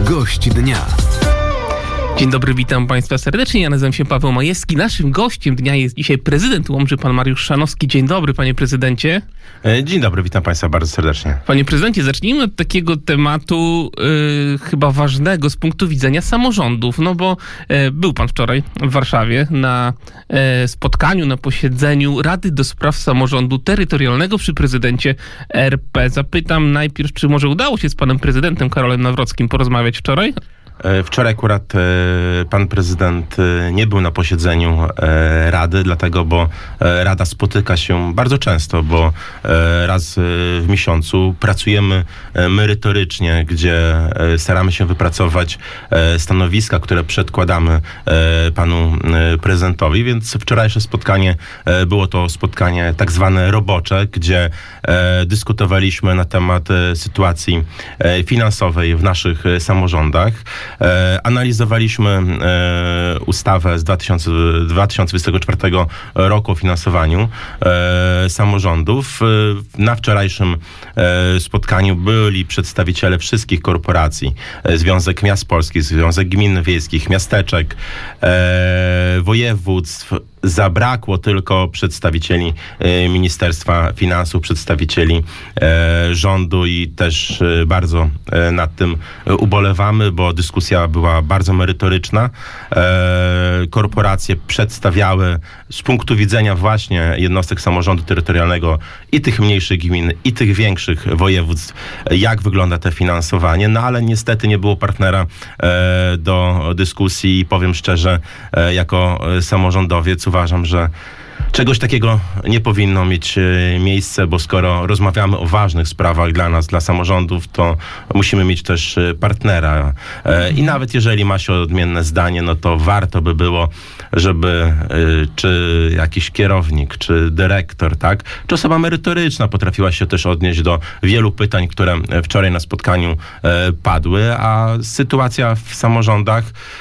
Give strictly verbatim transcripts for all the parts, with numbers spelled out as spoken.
Gość dnia. Dzień dobry, witam Państwa serdecznie. Ja nazywam się Paweł Majewski. Naszym gościem dnia jest dzisiaj prezydent Łomży, pan Mariusz Szanowski. Dzień dobry, panie prezydencie. Dzień dobry, witam Państwa bardzo serdecznie. Panie prezydencie, zacznijmy od takiego tematu yy, chyba ważnego z punktu widzenia samorządów, no bo yy, był pan wczoraj w Warszawie na yy, spotkaniu, na posiedzeniu Rady do Spraw Samorządu Terytorialnego przy prezydencie R P. Zapytam najpierw, czy może udało się z panem prezydentem Karolem Nawrockim porozmawiać wczoraj? Wczoraj akurat pan prezydent nie był na posiedzeniu Rady, dlatego, bo Rada spotyka się bardzo często, bo raz w miesiącu pracujemy merytorycznie, gdzie staramy się wypracować stanowiska, które przedkładamy panu prezydentowi, więc wczorajsze spotkanie było to spotkanie tak zwane robocze, gdzie dyskutowaliśmy na temat sytuacji finansowej w naszych samorządach. E, analizowaliśmy e, ustawę z dwa tysiące dwudziestego czwartego roku o finansowaniu e, samorządów. E, na wczorajszym e, spotkaniu byli przedstawiciele wszystkich korporacji, e, Związek Miast Polskich, Związek Gmin Wiejskich, Miasteczek, e, województw. Zabrakło tylko przedstawicieli e, Ministerstwa Finansów, przedstawicieli e, rządu i też e, bardzo e, nad tym ubolewamy, bo dyskusja była bardzo merytoryczna. E, korporacje przedstawiały z punktu widzenia właśnie jednostek samorządu terytorialnego i tych mniejszych gmin, i tych większych województw, jak wygląda to finansowanie, no ale niestety nie było partnera e, do dyskusji i powiem szczerze, e, jako samorządowiec uważam, że czegoś takiego nie powinno mieć miejsca, bo skoro rozmawiamy o ważnych sprawach dla nas, dla samorządów, to musimy mieć też partnera. I nawet jeżeli ma się odmienne zdanie, no to warto by było, żeby czy jakiś kierownik, czy dyrektor, tak, czy osoba merytoryczna potrafiła się też odnieść do wielu pytań, które wczoraj na spotkaniu padły, a sytuacja w samorządach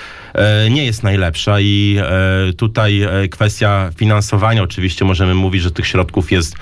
nie jest najlepsza i tutaj kwestia finansowania, oczywiście możemy mówić, że tych środków jest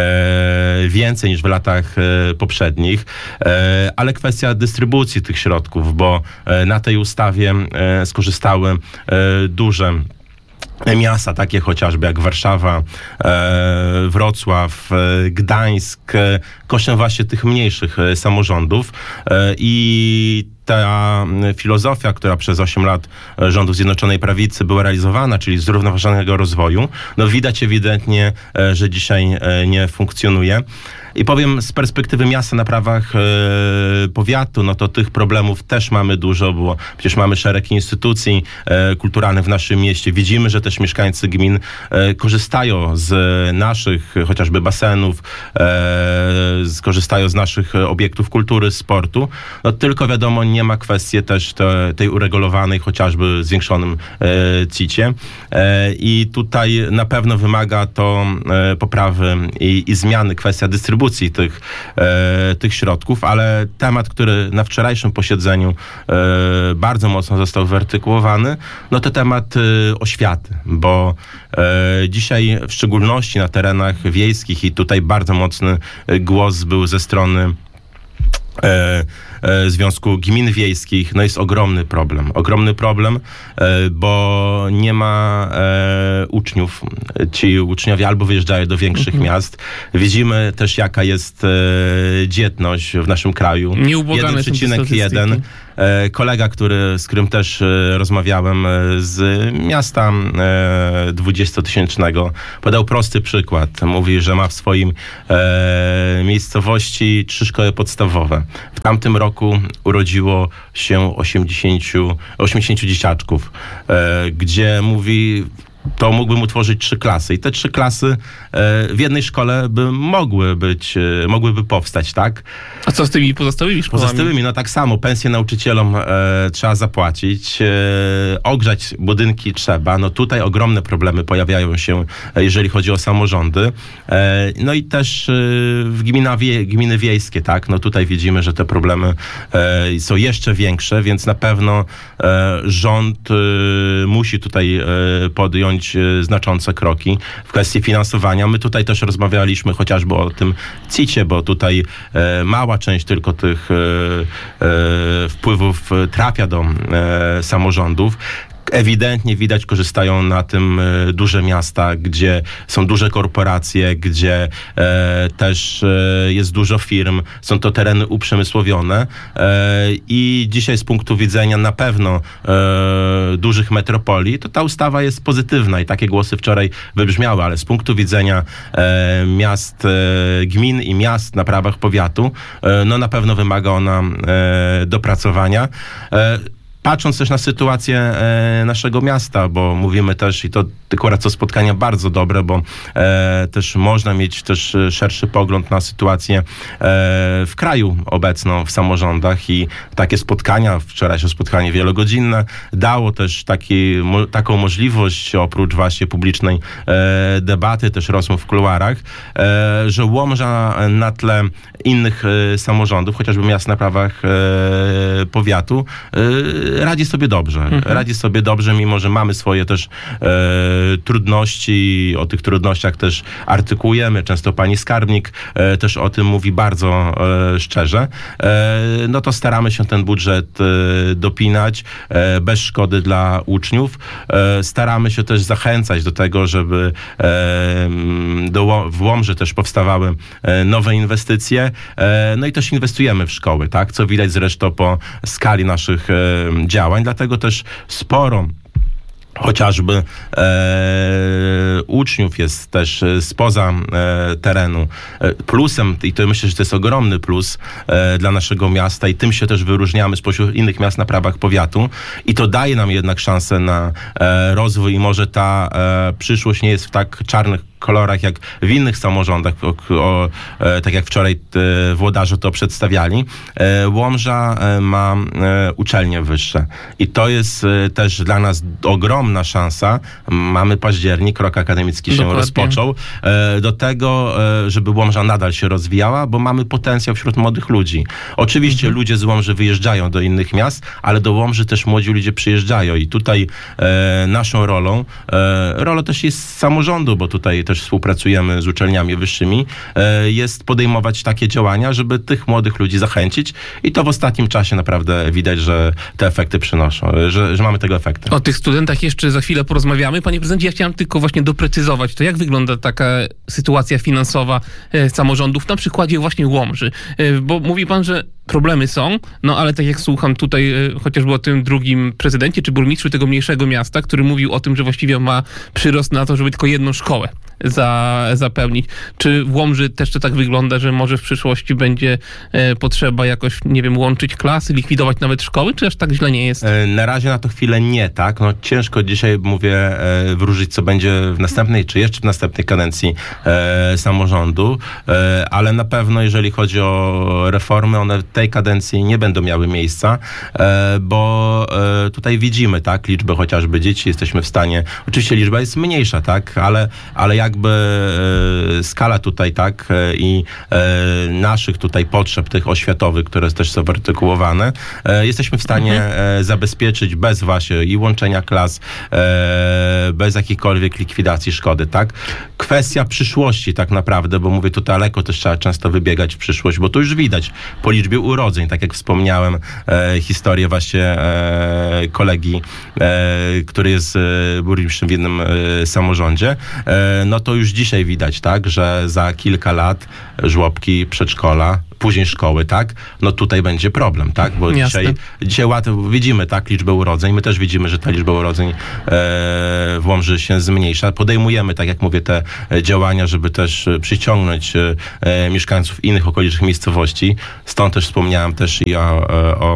więcej niż w latach poprzednich, ale kwestia dystrybucji tych środków, bo na tej ustawie skorzystały duże miasta, takie chociażby jak Warszawa, e, Wrocław, e, Gdańsk, e, kosztem właśnie tych mniejszych e, samorządów e, i ta filozofia, która przez osiem lat rządów Zjednoczonej Prawicy była realizowana, czyli zrównoważonego rozwoju, no widać ewidentnie, e, że dzisiaj e, nie funkcjonuje. I powiem z perspektywy miasta na prawach e, powiatu, no to tych problemów też mamy dużo, bo przecież mamy szereg instytucji e, kulturalnych w naszym mieście. Widzimy, że też mieszkańcy gmin e, korzystają z naszych chociażby basenów, e, skorzystają z naszych obiektów kultury, sportu. No tylko wiadomo, nie ma kwestii też te, tej uregulowanej chociażby zwiększonym e, cicie. E, I tutaj na pewno wymaga to e, poprawy i, i zmiany kwestia dystrybucji Tych, e, tych środków, ale temat, który na wczorajszym posiedzeniu e, bardzo mocno został wyartykułowany, no to temat e, oświaty, bo e, dzisiaj w szczególności na terenach wiejskich i tutaj bardzo mocny głos był ze strony E, e, Związku Gmin Wiejskich, no jest ogromny problem. Ogromny problem, e, bo nie ma e, uczniów. Ci uczniowie albo wyjeżdżają do większych mhm. miast. Widzimy też, jaka jest e, dzietność w naszym kraju. jeden przecinek jeden. E, kolega, który, z którym też e, rozmawiałem e, z miasta e, dwudziestotysięcznego, podał prosty przykład. Mówi, że ma w swoim e, miejscowości trzy szkoły podstawowe. W tamtym roku urodziło się osiemdziesięciu dzieciaczków, e, gdzie mówi, to mógłbym utworzyć trzy klasy. I te trzy klasy e, w jednej szkole by mogły być, e, mogłyby powstać, tak? A co z tymi pozostałymi szkołami? Pozostałymi, no tak samo. Pensje nauczycielom e, trzeba zapłacić, e, ogrzać budynki trzeba. No tutaj ogromne problemy pojawiają się, e, jeżeli chodzi o samorządy. E, no i też e, w gmina wie, gminy wiejskie, tak? No tutaj widzimy, że te problemy e, są jeszcze większe, więc na pewno e, rząd e, musi tutaj e, podjąć znaczące kroki w kwestii finansowania. My tutaj też rozmawialiśmy chociażby o tym cicie, bo tutaj e, mała część tylko tych e, e, wpływów e, trafia do e, samorządów. Ewidentnie widać, korzystają na tym e, duże miasta, gdzie są duże korporacje, gdzie e, też e, jest dużo firm, są to tereny uprzemysłowione e, i dzisiaj z punktu widzenia na pewno e, dużych metropolii, to ta ustawa jest pozytywna i takie głosy wczoraj wybrzmiały, ale z punktu widzenia e, miast, e, gmin i miast na prawach powiatu, e, no na pewno wymaga ona e, dopracowania. E, Patrząc też na sytuację e, naszego miasta, bo mówimy też, i to akurat co spotkania bardzo dobre, bo e, też można mieć też szerszy pogląd na sytuację e, w kraju obecną, w samorządach i takie spotkania, wczorajsze spotkanie wielogodzinne, dało też taki, mo, taką możliwość, oprócz właśnie publicznej e, debaty, też rozmów w kuluarach, e, że Łomża na tle innych e, samorządów, chociażby miast na prawach e, powiatu, e, radzi sobie dobrze. Mhm. Radzi sobie dobrze, mimo że mamy swoje też e, trudności. O tych trudnościach też artykułujemy. Często pani skarbnik e, też o tym mówi bardzo e, szczerze. E, no to staramy się ten budżet e, dopinać e, bez szkody dla uczniów. E, staramy się też zachęcać do tego, żeby e, do, w Łomży też powstawały e, nowe inwestycje. E, no i też inwestujemy w szkoły, tak? Co widać zresztą po skali naszych e, działań, dlatego też sporo chociażby e, uczniów jest też spoza e, terenu. E, plusem, i to myślę, że to jest ogromny plus e, dla naszego miasta i tym się też wyróżniamy spośród innych miast na prawach powiatu i to daje nam jednak szansę na e, rozwój i może ta e, przyszłość nie jest w tak czarnych kolorach jak w innych samorządach, o, o, e, tak jak wczoraj e, włodarze to przedstawiali. E, Łomża e, ma e, uczelnie wyższe i to jest e, też dla nas ogromna szansa. Mamy październik, rok akademicki się Dokładnie. rozpoczął. E, do tego, e, żeby Łomża nadal się rozwijała, bo mamy potencjał wśród młodych ludzi. Oczywiście mhm. ludzie z Łomży wyjeżdżają do innych miast, ale do Łomży też młodzi ludzie przyjeżdżają i tutaj e, naszą rolą, e, rolą też jest samorządu, bo tutaj też współpracujemy z uczelniami wyższymi, e, jest podejmować takie działania, żeby tych młodych ludzi zachęcić i to w ostatnim czasie naprawdę widać, że te efekty przynoszą, że, że mamy tego efekty. O tych studentach jeszcze za chwilę porozmawiamy. Panie prezydencie, ja chciałem tylko właśnie doprecyzować to, jak wygląda taka sytuacja finansowa e, samorządów na przykładzie właśnie Łomży. E, bo mówi pan, że problemy są, no ale tak jak słucham tutaj e, chociażby o tym drugim prezydencie czy burmistrzu tego mniejszego miasta, który mówił o tym, że właściwie ma przyrost na to, żeby tylko jedną szkołę za, zapełnić. Czy w Łomży też to tak wygląda, że może w przyszłości będzie e, potrzeba jakoś, nie wiem, łączyć klasy, likwidować nawet szkoły, czy aż tak źle nie jest? E, na razie na to chwilę nie, tak? No ciężko dzisiaj, mówię, e, wróżyć, co będzie w następnej, czy jeszcze w następnej kadencji e, samorządu, e, ale na pewno, jeżeli chodzi o reformy, one w tej kadencji nie będą miały miejsca, e, bo e, tutaj widzimy, tak? Liczbę chociażby dzieci, jesteśmy w stanie, oczywiście liczba jest mniejsza, tak? Ale, ale jakby e, skala tutaj, tak? E, I e, naszych tutaj potrzeb, tych oświatowych, które też są wyartykułowane, e, jesteśmy w stanie mhm. e, zabezpieczyć bez właśnie i łączenia klas, e, bez jakiejkolwiek likwidacji szkody, tak? Kwestia przyszłości tak naprawdę, bo mówię, tu daleko też trzeba często wybiegać w przyszłość, bo to już widać po liczbie urodzeń, tak jak wspomniałem, e, historię właśnie e, kolegi, e, który jest e, burmistrzem w jednym e, samorządzie, e, no to już dzisiaj widać, tak, że za kilka lat żłobki, przedszkola, później szkoły, tak? No tutaj będzie problem, tak? Bo Jasne. dzisiaj, dzisiaj łatwo widzimy, tak, liczbę urodzeń. My też widzimy, że ta liczba urodzeń e, w Łomży się zmniejsza. Podejmujemy, tak jak mówię, te działania, żeby też przyciągnąć e, mieszkańców innych okolicznych miejscowości. Stąd też wspomniałem też i o, o,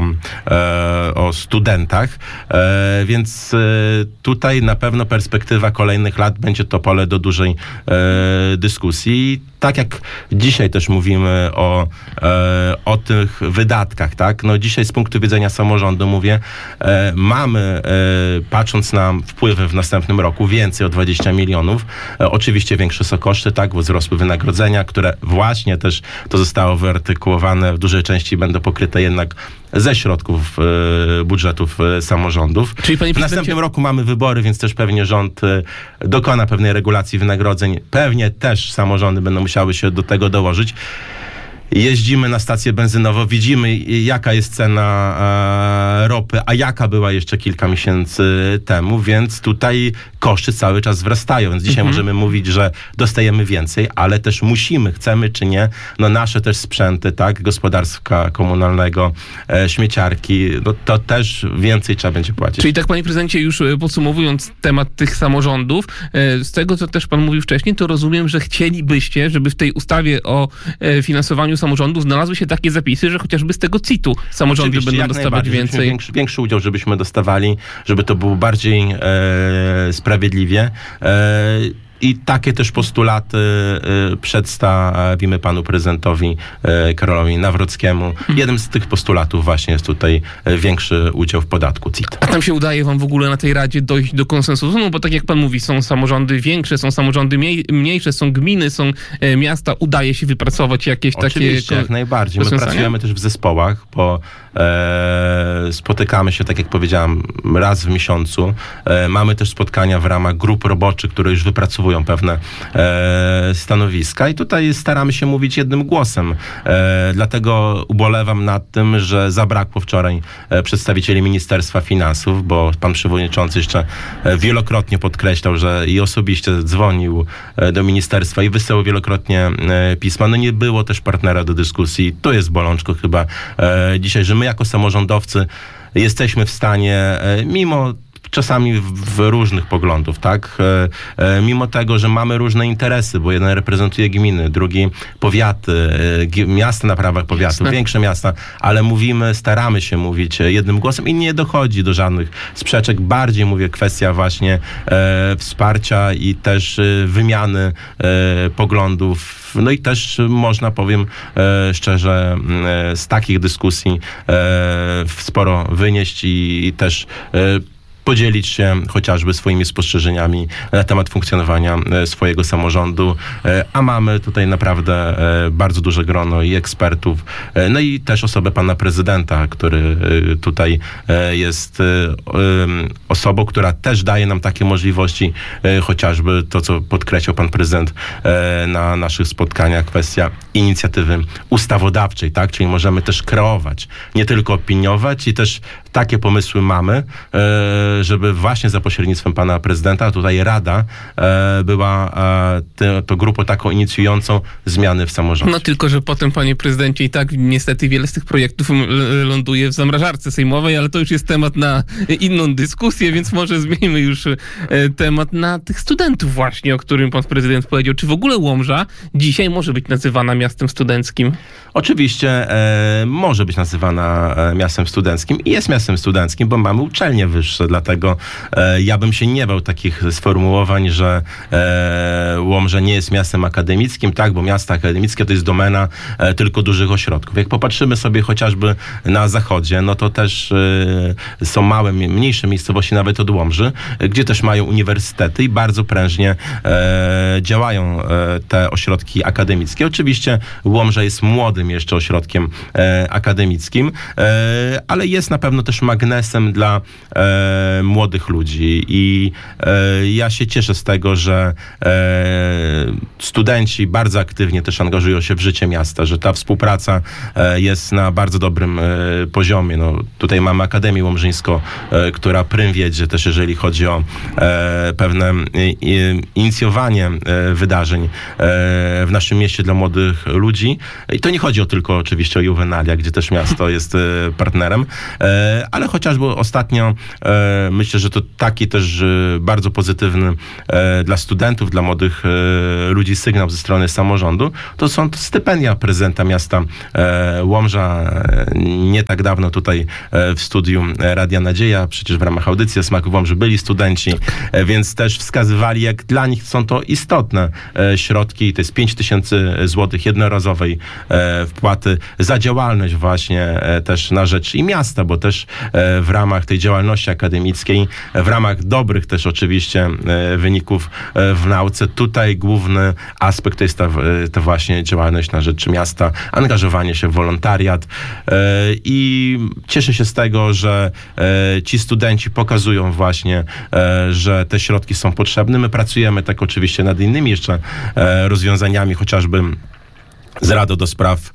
e, o studentach. E, więc e, tutaj na pewno perspektywa kolejnych lat będzie to pole do dużej e, dyskusji. Tak jak dzisiaj też mówimy o, e, o tych wydatkach, tak? No dzisiaj z punktu widzenia samorządu mówię, e, mamy, e, patrząc na wpływy w następnym roku, więcej o dwadzieścia milionów. E, oczywiście większe są koszty, tak? Bo wzrosły wynagrodzenia, które właśnie też to zostało wyartykułowane, w dużej części będą pokryte jednak ze środków e, budżetów e, samorządów. Czyli, panie w następnym prezydencie... roku mamy wybory, więc też pewnie rząd e, dokona pewnej regulacji wynagrodzeń. Pewnie też samorządy będą musiały się do tego dołożyć. jeździmy na stację benzynową, widzimy jaka jest cena e, ropy, a jaka była jeszcze kilka miesięcy temu, więc tutaj koszty cały czas wzrastają, więc dzisiaj Mhm. możemy mówić, że dostajemy więcej, ale też musimy, chcemy czy nie, no nasze też sprzęty, tak, gospodarstwa komunalnego, e, śmieciarki, no to też więcej trzeba będzie płacić. Czyli tak, panie prezydencie, już e, podsumowując temat tych samorządów, e, z tego, co też pan mówił wcześniej, to rozumiem, że chcielibyście, żeby w tej ustawie o e, finansowaniu samorządów znalazły się takie zapisy, że chociażby z tego C I T-u samorządy Oczywiście, będą jak dostawać najbardziej, żebyśmy więcej. Większy, większy udział, żebyśmy dostawali, żeby to było bardziej e, sprawiedliwie. E, I takie też postulaty e, przedstawimy panu prezydentowi e, Karolowi Nawrockiemu. Mhm. Jednym z tych postulatów właśnie jest tutaj e, większy udział w podatku C I T. A tam się udaje wam w ogóle na tej Radzie dojść do konsensusu? No bo tak jak pan mówi, są samorządy większe, są samorządy mniej, mniejsze, są gminy, są e, miasta. Udaje się wypracować jakieś Oczywiście, takie jak najbardziej. My rozwiązania? pracujemy też w zespołach, bo e, spotykamy się, tak jak powiedziałam, raz w miesiącu. E, mamy też spotkania w ramach grup roboczych, które już wypracowują pewne e, stanowiska i tutaj staramy się mówić jednym głosem. E, dlatego ubolewam nad tym, że zabrakło wczoraj e, przedstawicieli Ministerstwa Finansów, bo pan przewodniczący jeszcze e, wielokrotnie podkreślał, że i osobiście dzwonił e, do ministerstwa i wysyłał wielokrotnie e, pisma. No nie było też partnera do dyskusji. To jest bolączką chyba e, dzisiaj, że my jako samorządowcy jesteśmy w stanie, e, mimo czasami w, w różnych poglądów, tak? E, e, mimo tego, że mamy różne interesy, bo jeden reprezentuje gminy, drugi powiaty, e, gi- miasta na prawach powiatu, Jasne. większe miasta, ale mówimy, staramy się mówić e, jednym głosem i nie dochodzi do żadnych sprzeczek. Bardziej mówię kwestia właśnie e, wsparcia i też e, wymiany e, poglądów. No i też można, powiem e, szczerze, e, z takich dyskusji e, sporo wynieść i, i też e, podzielić się chociażby swoimi spostrzeżeniami na temat funkcjonowania e, swojego samorządu, e, a mamy tutaj naprawdę e, bardzo duże grono i ekspertów, e, no i też osobę pana prezydenta, który e, tutaj e, jest e, e, osobą, która też daje nam takie możliwości, e, chociażby to, co podkreślał pan prezydent e, na naszych spotkaniach, kwestia inicjatywy ustawodawczej, tak, czyli możemy też kreować, nie tylko opiniować i też takie pomysły mamy, e, żeby właśnie za pośrednictwem pana prezydenta, tutaj Rada e, była e, te, to grupą taką inicjującą zmiany w samorządzie. No tylko, że potem, panie prezydencie, i tak niestety wiele z tych projektów m- l- ląduje w zamrażarce sejmowej, ale to już jest temat na inną dyskusję, więc może zmieńmy już e, temat na tych studentów właśnie, o którym pan prezydent powiedział. Czy w ogóle Łomża dzisiaj może być nazywana miastem studenckim? Oczywiście e, może być nazywana e, miastem studenckim i jest miastem studenckim, bo mamy uczelnie wyższe, dlatego e, ja bym się nie bał takich sformułowań, że e, Łomża nie jest miastem akademickim, tak, bo miasta akademickie to jest domena e, tylko dużych ośrodków. Jak popatrzymy sobie chociażby na zachodzie, no to też e, są małe, mniejsze miejscowości nawet od Łomży, e, gdzie też mają uniwersytety i bardzo prężnie e, działają e, te ośrodki akademickie. Oczywiście Łomża jest młodym jeszcze ośrodkiem e, akademickim, e, ale jest na pewno też magnesem dla e, młodych ludzi i e, ja się cieszę z tego, że e, studenci bardzo aktywnie też angażują się w życie miasta, że ta współpraca e, jest na bardzo dobrym e, poziomie. No, tutaj mamy Akademię Łomżyńską, e, która prym wiedzie też, jeżeli chodzi o e, pewne i, i, inicjowanie e, wydarzeń e, w naszym mieście dla młodych ludzi. I to nie chodzi o tylko oczywiście o Juvenalia, gdzie też miasto jest e, partnerem, e, ale chociażby ostatnio e, myślę, że to taki też e, bardzo pozytywny e, dla studentów, dla młodych e, ludzi sygnał ze strony samorządu, to są to stypendia prezydenta miasta e, Łomża. E, nie tak dawno tutaj e, w studiu Radia Nadzieja, przecież w ramach audycji o smaku w Łomży byli studenci, e, więc też wskazywali, jak dla nich są to istotne e, środki. To jest pięć tysięcy złotych jednorazowej e, wpłaty za działalność właśnie e, też na rzecz i miasta, bo też e, w ramach tej działalności akademickiej, e, w ramach dobrych też oczywiście e, wyników e, w nauce, tutaj główny aspekt to jest ta, e, ta właśnie działalność na rzecz miasta, angażowanie się w wolontariat e, i cieszę się z tego, że e, ci studenci pokazują właśnie, e, że te środki są potrzebne. My pracujemy tak oczywiście nad innymi jeszcze e, rozwiązaniami, chociażby z Radą do Spraw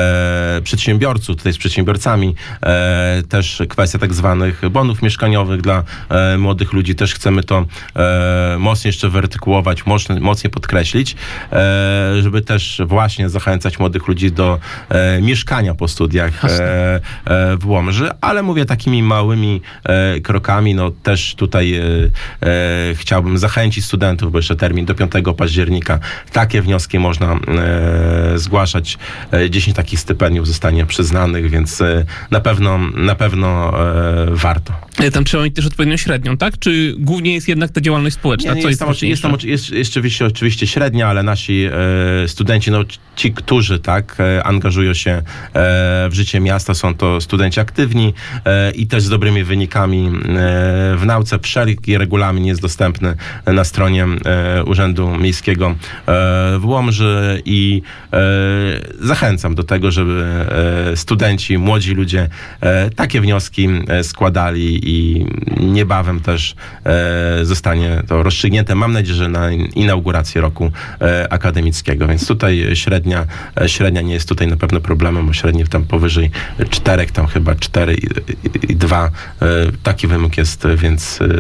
e, Przedsiębiorców, tutaj z przedsiębiorcami, e, też kwestia tak zwanych bonów mieszkaniowych dla e, młodych ludzi, też chcemy to e, mocniej jeszcze wyartykułować, mocno, mocniej podkreślić, e, żeby też właśnie zachęcać młodych ludzi do e, mieszkania po studiach e, e, w Łomży, ale mówię takimi małymi e, krokami, no też tutaj e, e, chciałbym zachęcić studentów, bo jeszcze termin do piątego października, takie wnioski można e, zgłaszać. dziesięć takich stypendiów zostanie przyznanych, więc na pewno, na pewno e, warto. Tam trzeba mieć też odpowiednią średnią, tak? Czy głównie jest jednak ta działalność społeczna? Nie, nie, Co jest, jest, tam, jest, tam, jest, jest oczywiście, oczywiście średnia, ale nasi e, studenci, no ci, którzy tak e, angażują się e, w życie miasta, są to studenci aktywni e, i też z dobrymi wynikami e, w nauce. Wszelki regulamin jest dostępny na stronie e, Urzędu Miejskiego e, w Łomży i e, zachęcam do tego, żeby e, studenci, młodzi ludzie e, takie wnioski e, składali i niebawem też e, zostanie to rozstrzygnięte. Mam nadzieję, że na inaugurację roku e, akademickiego. Więc tutaj średnia, e, średnia nie jest tutaj na pewno problemem, bo średnia tam powyżej czterech, tam chyba cztery i dwa. E, taki wymóg jest, więc e,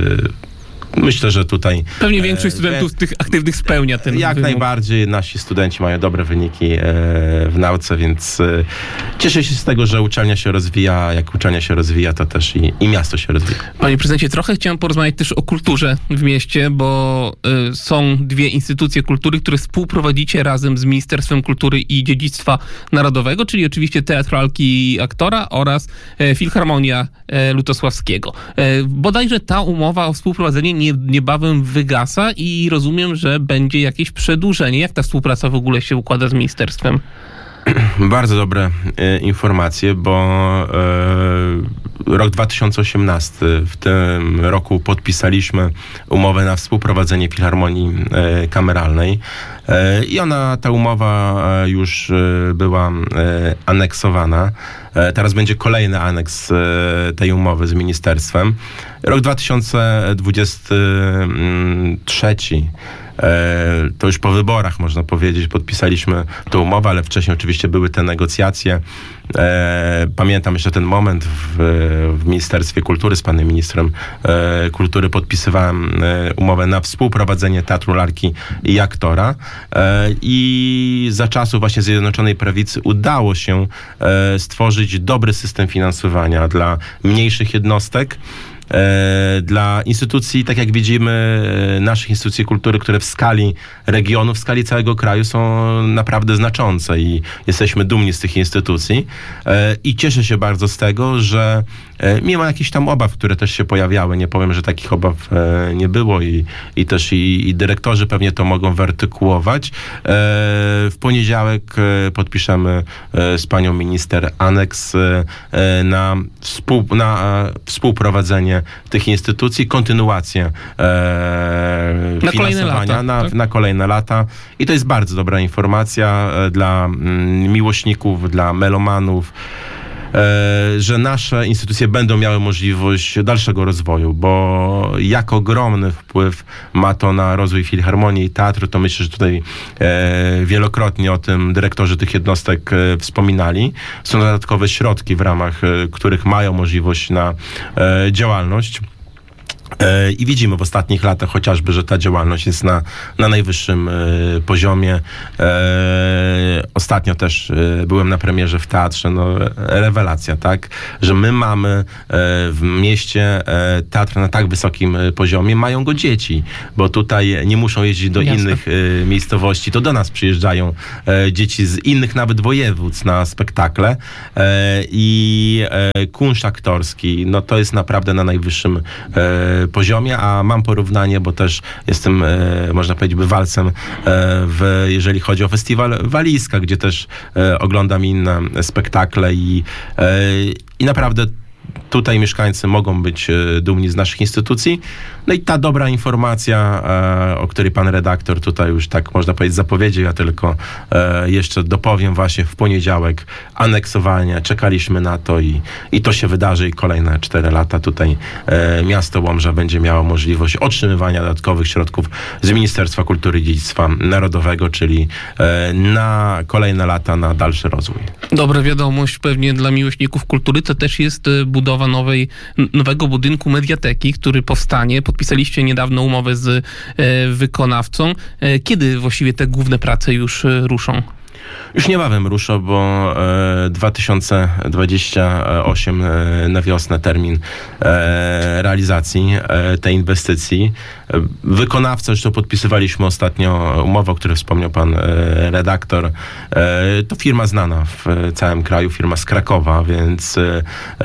myślę, że tutaj... Pewnie większość studentów e, tych aktywnych spełnia ten Jak wymóg. najbardziej. Nasi studenci mają dobre wyniki e, w nauce, więc e, cieszę się z tego, że uczelnia się rozwija. Jak uczelnia się rozwija, to też i, i miasto się rozwija. Panie prezydencie, trochę chciałem porozmawiać też o kulturze w mieście, bo y, są dwie instytucje kultury, które współprowadzicie razem z Ministerstwem Kultury i Dziedzictwa Narodowego, czyli oczywiście Teatr Lalki i Aktora oraz e, Filharmonia e, Lutosławskiego. E, bodajże ta umowa o współprowadzenie nie, niebawem wygasa i rozumiem, że będzie jakieś przedłużenie. Jak ta współpraca w ogóle się układa z ministerstwem? Bardzo dobre e, informacje, bo e, rok dwa tysiące osiemnasty, w tym roku podpisaliśmy umowę na współprowadzenie Filharmonii e, Kameralnej e, i ona, ta umowa e, już e, była e, aneksowana. E, teraz będzie kolejny aneks e, tej umowy z ministerstwem. Rok dwa tysiące dwudziesty trzeci. To już po wyborach, można powiedzieć, podpisaliśmy tę umowę, ale wcześniej oczywiście były te negocjacje. Pamiętam jeszcze ten moment w, w Ministerstwie Kultury z panem ministrem kultury podpisywałem umowę na współprowadzenie Teatru Lalki i Aktora i za czasów właśnie Zjednoczonej Prawicy udało się stworzyć dobry system finansowania dla mniejszych jednostek, dla instytucji, tak jak widzimy, naszych instytucji kultury, które w skali regionu, w skali całego kraju są naprawdę znaczące i jesteśmy dumni z tych instytucji. I cieszę się bardzo z tego, że mimo jakichś tam obaw, które też się pojawiały, nie powiem, że takich obaw nie było i, i też i, i dyrektorzy pewnie to mogą wyartykułować. W poniedziałek podpiszemy z panią minister aneks na, współ, na współprowadzenie tych instytucji, kontynuację e, na finansowania kolejne lata, na, tak? na kolejne lata. I to jest bardzo dobra informacja e, dla mm, miłośników, dla melomanów, e, że nasze instytucje będą miały możliwość dalszego rozwoju, bo jak ogromny wpływ ma to na rozwój Filharmonii i Teatru, to myślę, że tutaj e, wielokrotnie o tym dyrektorzy tych jednostek e, wspominali. Są dodatkowe środki, w ramach e, których mają możliwość na e, działalność. I widzimy w ostatnich latach chociażby, że ta działalność jest na, na najwyższym y, poziomie. E, ostatnio też y, byłem na premierze w teatrze. No, rewelacja, tak? Że my mamy e, w mieście e, teatr na tak wysokim e, poziomie. Mają go dzieci, bo tutaj nie muszą jeździć do Jasne. innych e, miejscowości. To do nas przyjeżdżają e, dzieci z innych nawet województw na spektakle. E, I e, kunszt aktorski, no to jest naprawdę na najwyższym e, poziomie, a mam porównanie, bo też jestem, e, można powiedzieć, bywalcem, e, w, jeżeli chodzi o festiwal Walizka, gdzie też e, oglądam inne spektakle i, e, i naprawdę tutaj mieszkańcy mogą być e, dumni z naszych instytucji. No i ta dobra informacja, e, o której pan redaktor tutaj już tak można powiedzieć zapowiedział, ja tylko e, jeszcze dopowiem właśnie w poniedziałek aneksowanie, czekaliśmy na to i, i to się wydarzy i kolejne cztery lata tutaj e, miasto Łomża będzie miało możliwość otrzymywania dodatkowych środków z Ministerstwa Kultury i Dziedzictwa Narodowego, czyli e, na kolejne lata na dalszy rozwój. Dobra wiadomość pewnie dla miłośników kultury to też jest e, budowa nowej, n- nowego budynku mediateki, który powstanie. Podpisaliście niedawno umowę z e, wykonawcą. E, kiedy właściwie te główne prace już e, ruszą? Już niebawem ruszą, bo e, dwa tysiące dwudziesty ósmy e, na wiosnę termin e, realizacji e, tej inwestycji. E, wykonawca, zresztą podpisywaliśmy ostatnio umowę, o której wspomniał pan e, redaktor. E, to firma znana w całym kraju, firma z Krakowa, więc e,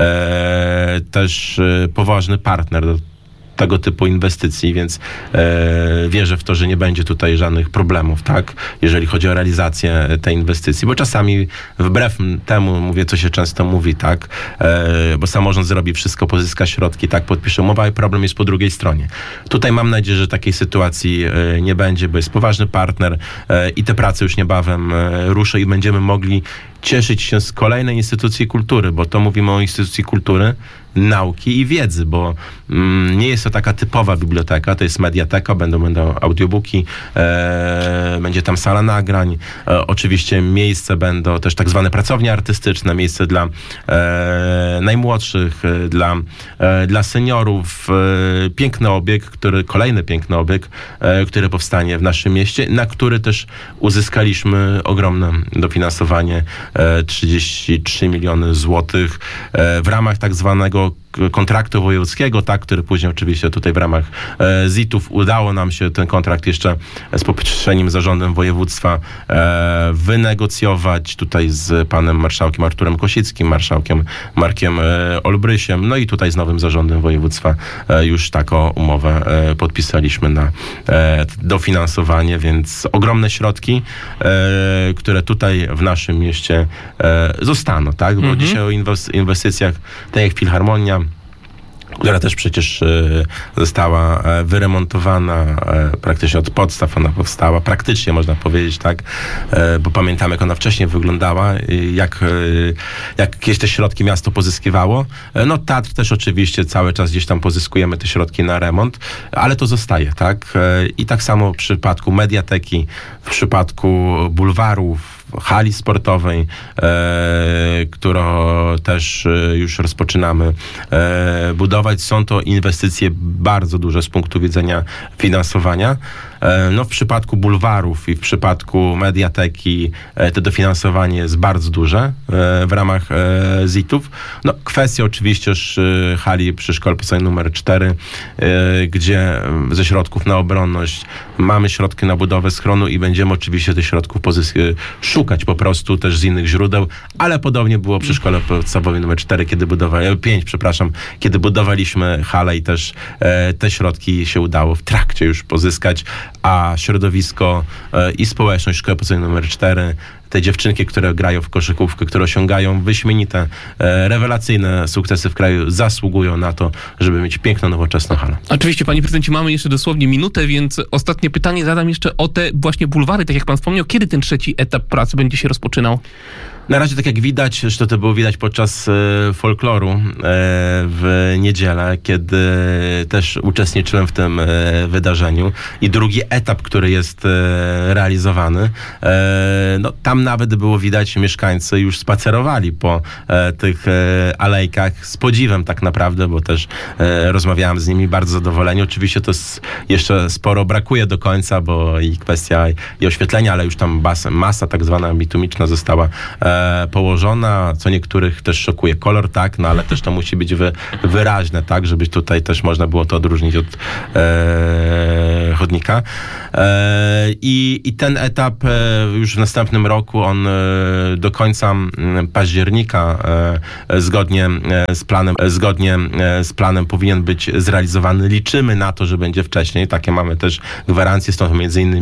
e, też e, poważny partner do tego typu inwestycji, więc e, wierzę w to, że nie będzie tutaj żadnych problemów, tak, jeżeli chodzi o realizację tej inwestycji, bo czasami wbrew temu, mówię, co się często mówi, tak, e, bo samorząd zrobi wszystko, pozyska środki, tak, podpisze umowę, a problem jest po drugiej stronie. Tutaj mam nadzieję, że takiej sytuacji e, nie będzie, bo jest poważny partner e, i te prace już niebawem e, ruszą i będziemy mogli cieszyć się z kolejnej instytucji kultury, bo to mówimy o instytucji kultury, nauki i wiedzy, bo mm, nie jest to taka typowa biblioteka, to jest mediateka, będą, będą audiobooki, e, będzie tam sala nagrań, e, oczywiście miejsce będą też tak zwane pracownie artystyczne, miejsce dla e, najmłodszych, e, dla, e, dla seniorów, e, piękny obiekt, który, kolejny piękny obiekt, e, który powstanie w naszym mieście, na który też uzyskaliśmy ogromne dofinansowanie, e, trzydzieści trzy miliony złotych e, w ramach tak zwanego kontraktu wojewódzkiego, tak, który później oczywiście tutaj w ramach e, Z I T-ów udało nam się ten kontrakt jeszcze z poprzednim zarządem województwa e, wynegocjować tutaj z panem marszałkiem Arturem Kosickim, marszałkiem Markiem e, Olbrysiem, no i tutaj z nowym zarządem województwa e, już taką umowę e, podpisaliśmy na e, dofinansowanie, więc ogromne środki, e, które tutaj w naszym mieście e, zostaną, tak, bo Mhm. dzisiaj o inwes- inwestycjach, tak jak Filharmonia, która też przecież e, została e, wyremontowana e, praktycznie od podstaw, ona powstała, praktycznie można powiedzieć, tak, e, bo pamiętamy, jak ona wcześniej wyglądała, i jak, e, jak jakieś te środki miasto pozyskiwało. E, no teatr też oczywiście cały czas gdzieś tam pozyskujemy te środki na remont, ale to zostaje, tak, e, i tak samo w przypadku mediateki, w przypadku bulwarów, hali sportowej, e, którą też e, już rozpoczynamy e, budować. Są to inwestycje bardzo duże z punktu widzenia finansowania. E, no w przypadku bulwarów i w przypadku mediateki e, to dofinansowanie jest bardzo duże e, w ramach e, Z I T-ów. No kwestia oczywiście już e, hali przy szkole podstawowej numer cztery, e, gdzie e, ze środków na obronność mamy środki na budowę schronu i będziemy oczywiście tych środków pozysk- szukać po prostu też z innych źródeł, ale podobnie było przy szkole podstawowej numer cztery, kiedy budowali, pięć, przepraszam, kiedy budowaliśmy halę i też e, te środki się udało w trakcie już pozyskać, a środowisko e, i społeczność szkoły podstawowej numer cztery, te dziewczynki, które grają w koszykówkę, które osiągają wyśmienite, e, rewelacyjne sukcesy w kraju, zasługują na to, żeby mieć piękną, nowoczesną halę. Oczywiście, panie prezydencie, mamy jeszcze dosłownie minutę, więc ostatnie pytanie zadam jeszcze o te właśnie bulwary, tak jak pan wspomniał. Kiedy ten trzeci etap pracy będzie się rozpoczynał? Na razie, tak jak widać, zresztą to było widać podczas e, folkloru e, w niedzielę, kiedy też uczestniczyłem w tym e, wydarzeniu i drugi etap, który jest e, realizowany, e, no tam nawet było widać, mieszkańcy już spacerowali po e, tych e, alejkach z podziwem tak naprawdę, bo też e, rozmawiałem z nimi, bardzo zadowoleni. Oczywiście to jest, jeszcze sporo brakuje do końca, bo i kwestia i oświetlenia, ale już tam bas, masa tak zwana bitumiczna została e, położona, co niektórych też szokuje kolor, tak, no ale też to musi być wy, wyraźne, tak, żeby tutaj też można było to odróżnić od e, chodnika. E, i, I ten etap e, już w następnym roku, on e, do końca m, października e, zgodnie e, z planem, e, zgodnie e, z planem powinien być zrealizowany. Liczymy na to, że będzie wcześniej. Takie mamy też gwarancje, stąd między innymi